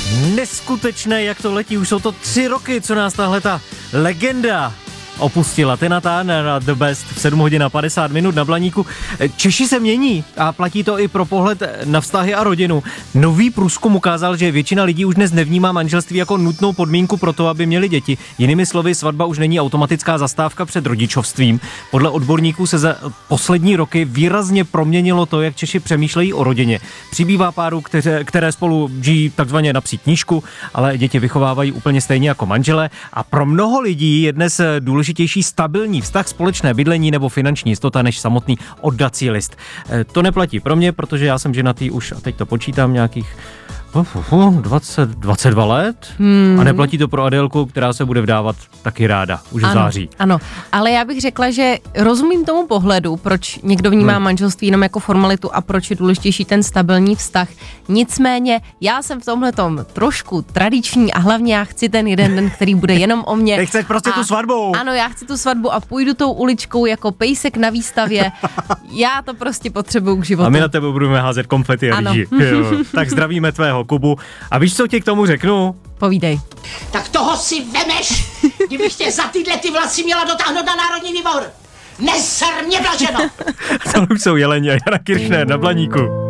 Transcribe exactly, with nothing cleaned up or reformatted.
Neskutečné, jak to letí. Už jsou to tři roky, co nás tahle ta legenda opustila. Tina Turner na The Best v sedm hodin a padesát minut na Blaníku. Češi se mění a platí to i pro pohled na vztahy a rodinu. Nový průzkum ukázal, že většina lidí už dnes nevnímá manželství jako nutnou podmínku pro to, aby měli děti. Jinými slovy, svatba už není automatická zastávka před rodičovstvím. Podle odborníků se za poslední roky výrazně proměnilo to, jak Češi přemýšlejí o rodině. Přibývá párů, které, které spolu žijí takzvaně na psí knížku, ale děti vychovávají úplně stejně jako manželé a pro mnoho lidí je dnes důležitější stabilní vztah, společné bydlení nebo finanční jistota než samotný oddací list. To neplatí pro mě, protože já jsem ženatý už, a teď to počítám, nějakých dvacet, dvacet dva let hmm. a neplatí to pro Adélku, která se bude vdávat taky ráda, už v září. Ano, ale já bych řekla, že rozumím tomu pohledu, proč někdo vnímá hmm. manželství jenom jako formalitu a proč je důležitější ten stabilní vztah. Nicméně, já jsem v tomhletom trošku tradiční a hlavně já chci ten jeden den, který bude jenom o mně. Ty chceš prostě a, tu svatbu. Ano, já chci tu svatbu a půjdu tou uličkou jako pejsek na výstavě. Já to prostě potřebuju k životu. A my na tebe budeme házet konfety a rýži. Tak zdravíme tvého Kubu. A víš, co ti k tomu řeknu? Povídej. Tak toho si vemeš, kdybych tě za tyhle ty vlasy měla dotáhnout na Národní výbor. Neser mě, Blaženo! To už jsou Jeleni a Jana Kiršner na Blaníku.